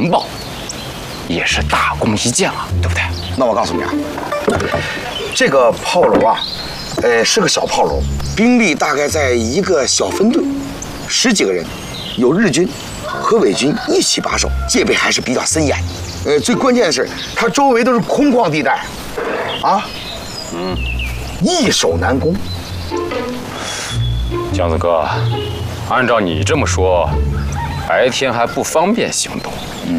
情报，也是大功一件了，对不对？ 那我告诉你啊，这个炮楼啊，是个小炮楼，兵力大概在一个小分队，10几个人，有日军和伪军一起把守，戒备还是比较森严。最关键的是，它周围都是空旷地带，啊，易守难攻。 江子哥，按照你这么说，白天还不方便行动。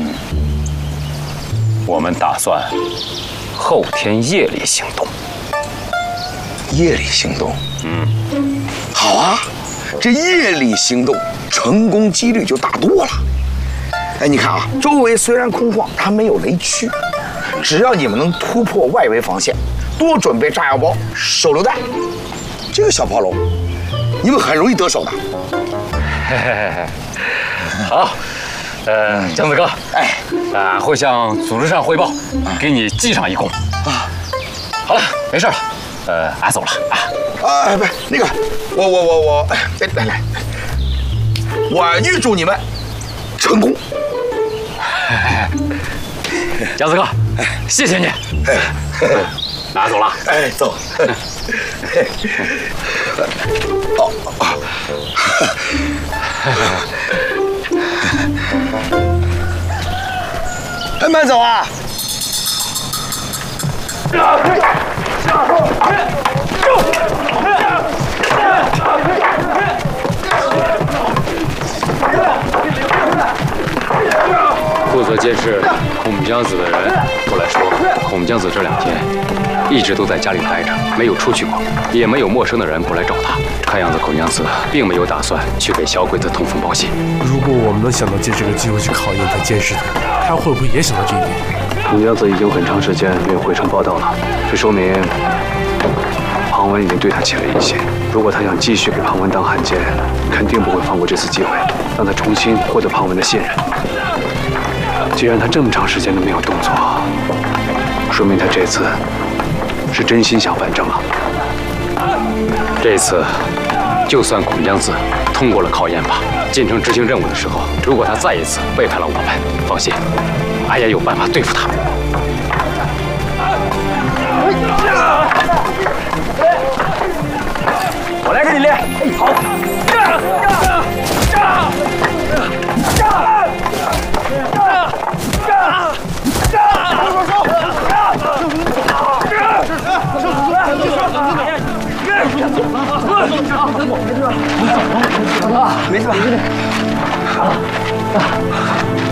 我们打算后天夜里行动。 夜里行动，好啊，这夜里行动成功几率就大多了。哎，你看啊，周围虽然空旷，它没有雷区，只要你们能突破外围防线，多准备炸药包、手榴弹，这个小炮楼，你们很容易得手的。 好，江子哥，俺会向组织上汇报，给你记上一功。好了，没事了，俺走了啊。 不是那个，我，来，我预祝你们成功。 江子哥，谢谢你。俺走了。 走。慢走啊！ 负责监视孔江子的人过来说，孔江子这2天一直都在家里待着，没有出去过，也没有陌生的人过来找他。看样子孔江子并没有打算去给小鬼子通风报信。 如果我们能想到借这个机会去考验他、监视他，他会不会也想到这一点？ 孔江子已经很长时间没有回城报道了，这说明庞文已经对他起了疑心。如果他想继续给庞文当汉奸，肯定不会放过这次机会，让他重新获得庞文的信任。既然他这么长时间都没有动作，说明他这次是真心想反正了。 这次，就算孔江子通过了考验吧，进城执行任务的时候，如果他再一次背叛了我们，放心，俺也有办法对付他。我来给你练。好。 没事吧？